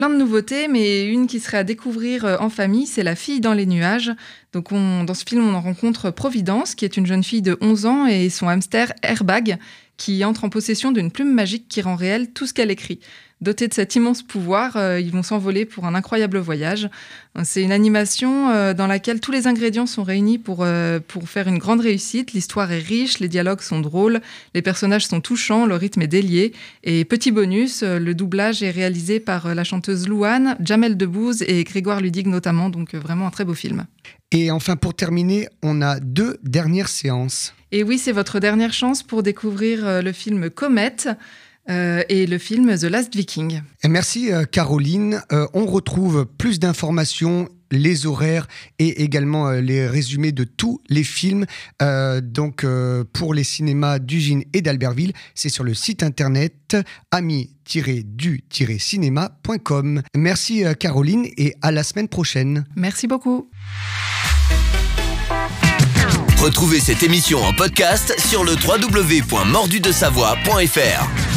Plein de nouveautés, mais une qui serait à découvrir en famille, c'est La fille dans les nuages. Donc dans ce film, on en rencontre Providence, qui est une jeune fille de 11 ans, et son hamster Airbag, qui entre en possession d'une plume magique qui rend réel tout ce qu'elle écrit. Dotés de cet immense pouvoir, ils vont s'envoler pour un incroyable voyage. C'est une animation dans laquelle tous les ingrédients sont réunis pour faire une grande réussite. L'histoire est riche, les dialogues sont drôles, les personnages sont touchants, le rythme est délié. Et petit bonus, le doublage est réalisé par la chanteuse Louane, Jamel Debbouze et Grégoire Ludig notamment, donc vraiment un très beau film. Et enfin, pour terminer, on a 2 dernières séances. Et oui, c'est votre dernière chance pour découvrir le film Comet et le film The Last Viking. Et merci Caroline. On retrouve plus d'informations, les horaires et également les résumés de tous les films. Pour les cinémas d'Ugine et d'Albertville, c'est sur le site internet ami-du-cinéma.com. Merci Caroline et à la semaine prochaine. Merci beaucoup. Retrouvez cette émission en podcast sur le www.mordudesavoie.fr.